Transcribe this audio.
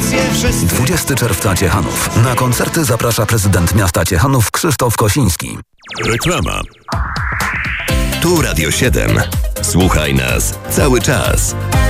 rację wszyscy. 20 czerwca Ciechanów. Na koncerty zaprasza prezydent miasta Ciechanów Krzysztof Kosiński. Reklama. Tu Radio 7. Słuchaj nas cały czas.